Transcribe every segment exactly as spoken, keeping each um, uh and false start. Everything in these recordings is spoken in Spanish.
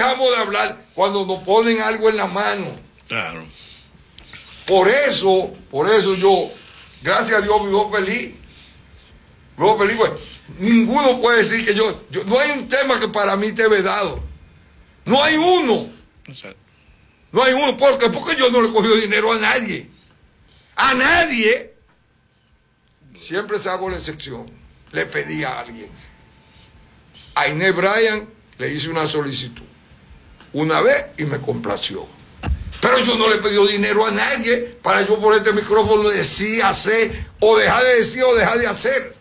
dejamos de hablar cuando nos ponen algo en la mano. Claro. Por eso, por eso yo, gracias a Dios, vivo feliz. Vivo feliz, pues. Ninguno puede decir que yo, yo... No hay un tema que para mí esté vedado. No hay uno. Exacto. No hay uno. ¿Por qué? Porque yo no le he cogido dinero a nadie. A nadie. Siempre se hago la excepción. Le pedí a alguien. A Inés Bryan le hice una solicitud. Una vez y me complació. Pero yo no le he pedido dinero a nadie para yo por este micrófono decir, hacer, o dejar de decir o dejar de hacer.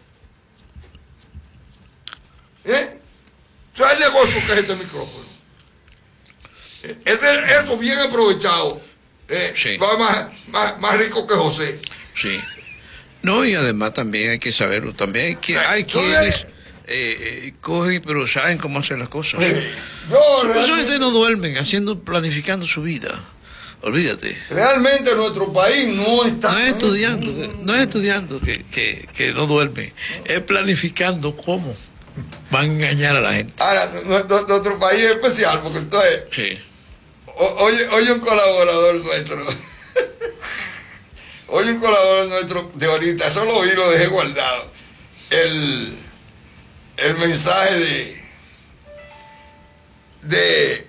¿Eh? Eso es el negocio que es este micrófono. Este, esto bien aprovechado. Eh, Sí. Va más, más, más rico que José. Sí. No, y además también hay que saberlo. También hay, que, hay quienes eh, eh, cogen, pero saben cómo hacer las cosas. Sí. Yo, Por eso realmente, ustedes no duermen, haciendo, planificando su vida. Olvídate. realmente nuestro país no está... No es estudiando, que- no es estudiando que, que, que no duerme, es planificando cómo van a engañar a la gente. Ahora, nuestro, nuestro país es especial porque entonces... Sí. O- Oye, oye un colaborador nuestro. Oye un colaborador nuestro de ahorita, eso lo vi, lo dejé guardado. El, el mensaje de, de